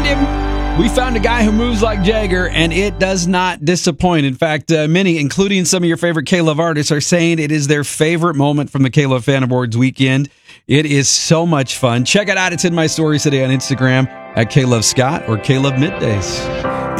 him. We found a guy who moves like Jagger, and it does not disappoint. In fact, many, including some of your favorite K-Love artists, are saying it is their favorite moment from the K-Love Fan Awards weekend. It is so much fun. Check it out. It's in my stories today on Instagram at K-Love Scott or K-Love Middays.